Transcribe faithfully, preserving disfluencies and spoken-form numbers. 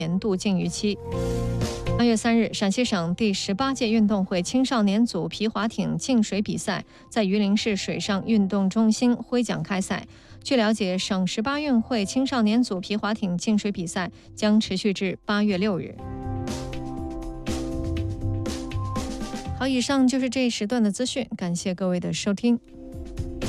年度禁渔期。八月三日，陕西省第十八届运动会青少年组皮划艇进水比赛在榆林市水上运动中心挥桨开赛。据了解，省十八运会青少年组皮划艇进水比赛将持续至八月六日。好，以上就是这一时段的资讯，感谢各位的收听。